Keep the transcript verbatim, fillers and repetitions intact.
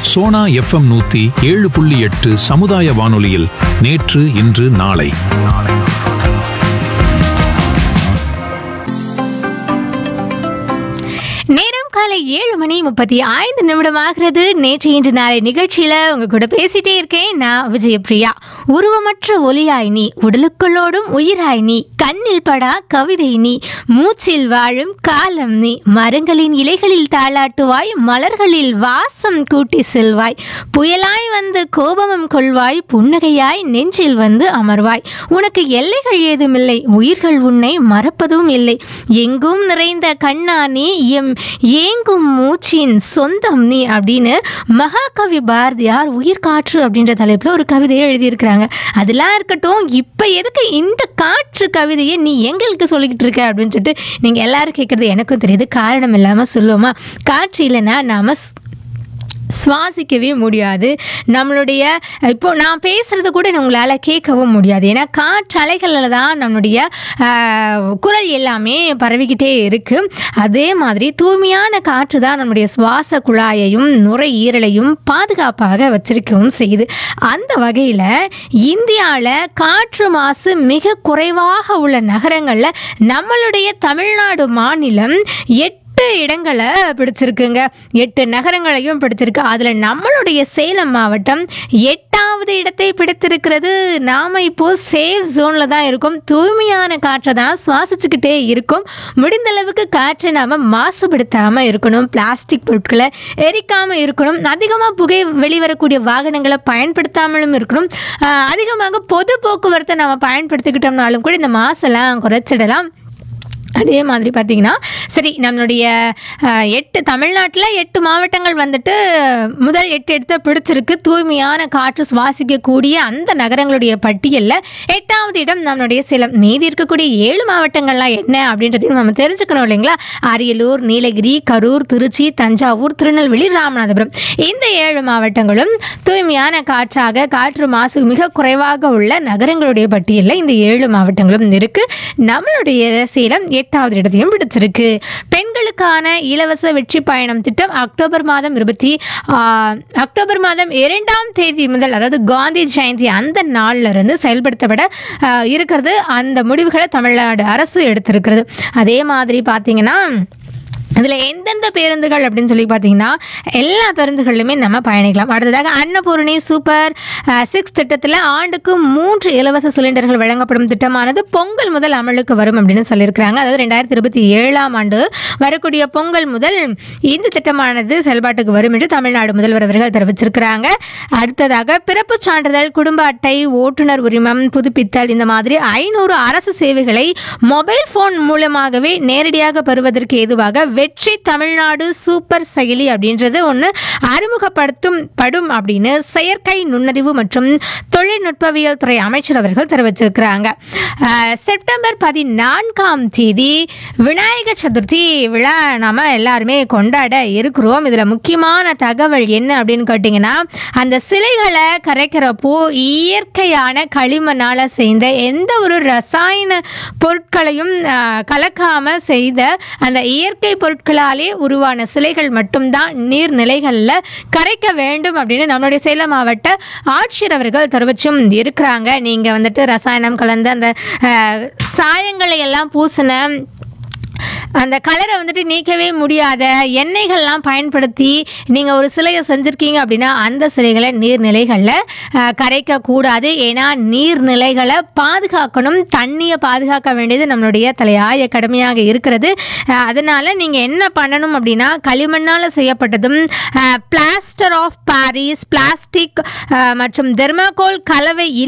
Sona FM நூத்தி ஏழு புள்ளி எட்டு சமுதாய வானொலியில் நேற்று இன்று நாளை. நேரம் காலை ஏழு மணி முப்பத்தி ஐந்து நிமிடம் ஆகிறது. நேற்று இன்று நாளை நிகழ்ச்சியில உங்க கூட பேசிட்டே இருக்கேன் நான் விஜயபிரியா. உருவமற்ற ஒலியாய் நீ, உடலுக்குள்ளோடும் உயிராய் நீ, கண்ணில் படா கவிதை நீ, மூச்சில் வாழும் காலம் நீ, மரங்களின் இலைகளில் தாளாட்டுவாய், மலர்களில் வாசம் கூட்டி செல்வாய், புயலாய் வந்து கோபமும் கொள்வாய், புன்னகையாய் நெஞ்சில் வந்து அமர்வாய், உனக்கு எல்லைகள் ஏதுமில்லை, உயிர்கள் உன்னை மறப்பதும் இல்லை, எங்கும் நிறைந்த கண்ணா நீ, எம் ஏங்கும் மூச்சின் சொந்தம் நீ அப்படின்னு மகாகவி பாரதியார் உயிர் காற்று அப்படின்ற தலைப்புல ஒரு கவிதையை எழுதியிருக்கிறாங்க. அதெல்லாம் இருக்கட்டும், இப்ப எதுக்கு இந்த காற்று கவிதையை நீ எங்களுக்கு சொல்லிக்கிட்டு இருக்க அப்படின்னு சொல்லிட்டு நீங்க எல்லாரும் கேட்கறது எனக்கும் தெரியுது. காரணம் இல்லாம சொல்லுவோமா? காற்று இல்லைன்னா நாம சுவாசிக்கவே முடியாது. நம்மளுடைய இப்போ நான் பேசுறது கூட உங்களால் கேட்கவும் முடியாது. ஏன்னா காற்றலைகளில் தான் நம்மளுடைய குரல் எல்லாமே பரவிக்கிட்டே இருக்கு. அதே மாதிரி தூய்மையான காற்று தான் நம்முடைய சுவாச குழாயையும் நுரையீரலையும் பாதுகாப்பாக வச்சிருக்கவும் செய்யுது. அந்த வகையில் இந்தியாவில் காற்று மாசு மிக குறைவாக உள்ள நகரங்களில் நம்மளுடைய தமிழ்நாடு மாநிலம் எட்டு எட்டு இடங்களை பிடிச்சிருக்குங்க. எட்டு நகரங்களையும் பிடிச்சிருக்கு. அதில் நம்மளுடைய சேலம் மாவட்டம் எட்டாவது இடத்தை பிடித்திருக்கிறது. நாம இப்போ சேஃப் ஜோனில் தான் இருக்கோம். தூய்மையான காற்றை தான் சுவாசிச்சுக்கிட்டே இருக்கும். முடிந்த அளவுக்கு காற்றை நாம் மாசுபடுத்தாமல் இருக்கணும். பிளாஸ்டிக் பொருட்களை எரிக்காமல் இருக்கணும். அதிகமாக புகை வெளிவரக்கூடிய வாகனங்களை பயன்படுத்தாமலும் இருக்கணும். அதிகமாக பொது போக்குவரத்தை நாம் பயன்படுத்திக்கிட்டோம்னாலும் கூட இந்த மாசெல்லாம் குறைச்சிடலாம். அதே மாதிரி பார்த்தீங்கன்னா சரி, நம்மளுடைய எட்டு தமிழ்நாட்டில் எட்டு மாவட்டங்கள் வந்துட்டு முதல் எட்டு இடத்தை பிடிச்சிருக்கு. தூய்மையான காற்று சுவாசிக்கக்கூடிய அந்த நகரங்களுடைய பட்டியலில் எட்டாவது இடம் நம்மளுடைய சேலம். மீதி இருக்கக்கூடிய ஏழு மாவட்டங்கள்லாம் என்ன அப்படின்றதையும் நம்ம தெரிஞ்சுக்கணும் இல்லைங்களா? அரியலூர், நீலகிரி, கரூர், திருச்சி, தஞ்சாவூர், திருநெல்வேலி, ராமநாதபுரம் இந்த ஏழு மாவட்டங்களும் தூய்மையான காற்றாக காற்று மாசு மிக குறைவாக உள்ள நகரங்களுடைய பட்டியலில் இந்த ஏழு மாவட்டங்களும் இருக்கு. நம்மளுடைய சேலம் எட்டாவது இடத்தையும் பிடிச்சிருக்கு. பெண்களுக்கான இலவச வெற்றி பயணம் திட்டம் அக்டோபர் மாதம் இருபத்தி அக்டோபர் மாதம் இரண்டாம் தேதி முதல், அதாவது காந்தி ஜெயந்தி அந்த நாள்ல இருந்து செயல்படுத்தப்பட இருக்கிறது. அந்த முடிவுகளை தமிழ்நாடு அரசு எடுத்திருக்கிறது. அதே மாதிரி பார்த்தீங்கன்னா அதில் எந்தெந்த பேருந்துகள் அப்படின்னு சொல்லி பார்த்தீங்கன்னா எல்லா பேருந்துகளிலுமே நம்ம பயணிக்கலாம். அடுத்ததாக அன்னபூரணி சூப்பர் சிக்ஸ் திட்டத்தில் ஆண்டுக்கு மூன்று இலவச சிலிண்டர்கள் வழங்கப்படும் திட்டமானது பொங்கல் முதல் அமலுக்கு வரும் அப்படின்னு சொல்லியிருக்கிறாங்க. அதாவது ரெண்டாயிரத்தி இருபத்தி ஏழாம் ஆண்டு வரக்கூடிய பொங்கல் முதல் இந்த திட்டமானது செயல்பாட்டுக்கு வரும் என்று தமிழ்நாடு முதல்வர் அவர்கள் தெரிவிச்சிருக்கிறாங்க. அடுத்ததாக பிறப்பு சான்றிதழ், குடும்ப அட்டை, ஓட்டுநர் உரிமம் புதுப்பித்தல் இந்த மாதிரி ஐநூறு அரசு சேவைகளை மொபைல் போன் மூலமாகவே நேரடியாக பெறுவதற்கு ஏதுவாக வெற்றி தமிழ்நாடு சூப்பர் செயலி அப்படின்றது ஒன்று அறிமுகப்படுத்தும் படும் அப்படின்னு செயற்கை நுண்ணறிவு மற்றும் தொழில்நுட்பவியல் துறை அமைச்சர் அவர்கள் தெரிவிச்சிருக்கிறாங்க. செப்டம்பர் பதினான்காம் தேதி விநாயகர் சதுர்த்தி விழா நாம எல்லாருமே கொண்டாட இருக்கிறோம். இதில் முக்கியமான தகவல் என்ன அப்படின்னு கேட்டிங்கன்னா, அந்த சிலைகளை கரைக்கிறப்போ இயற்கையான களிமண்ணால் செய்த எந்த ஒரு ரசாயன பொருட்களையும் கலக்காம செய்த அந்த இயற்கை பொருட்களாலே உருவான சிலைகள் மட்டும்தான் நீர்நிலைகளில் கரைக்க வேண்டும் அப்படின்னு நம்மளுடைய சேலம் மாவட்ட ஆட்சியர் அவர்கள் தெரிவிச்சும் இருக்கிறாங்க. நீங்கள் வந்துட்டு ரசாயனம் கலந்த அந்த சாயங்களை எல்லாம் பூசின அந்த கலரை வந்துட்டு நீக்கவே முடியாத எண்ணெய்கள்லாம் பயன்படுத்தி நீங்கள் ஒரு சிலையை செஞ்சுருக்கீங்க அப்படின்னா அந்த சிலைகளை நீர்நிலைகளில் கரைக்கக்கூடாது. ஏன்னா நீர்நிலைகளை பாதுகாக்கணும், தண்ணியை பாதுகாக்க வேண்டியது நம்மளுடைய தலையாய கடமையாக இருக்கிறது. அதனால் நீங்கள் என்ன பண்ணணும் அப்படின்னா, களிமண்ணால் செய்யப்பட்டதும் பிளாஸ்டர் ஆஃப் பாரிஸ், பிளாஸ்டிக் மற்றும் தெர்மாகோல் கலவை